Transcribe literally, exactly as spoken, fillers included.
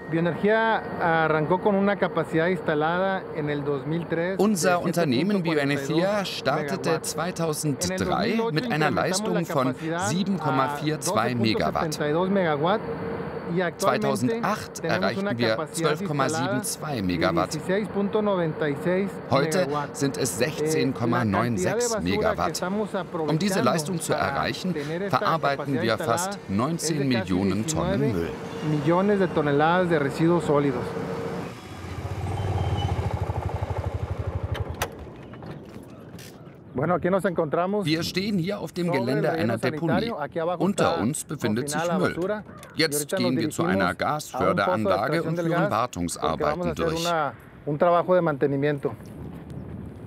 Unser Unternehmen Bioenergia startete zweitausenddrei mit einer Leistung von sieben Komma zweiundvierzig Megawatt. zweitausendacht erreichten wir zwölf Komma zweiundsiebzig Megawatt. Heute sind es sechzehn Komma sechsundneunzig Megawatt. Um diese Leistung zu erreichen, verarbeiten wir fast neunzehn Millionen Tonnen Müll. Wir stehen hier auf dem Gelände einer Deponie. Unter uns befindet sich Müll. Jetzt gehen wir zu einer Gasförderanlage und führen Wartungsarbeiten durch.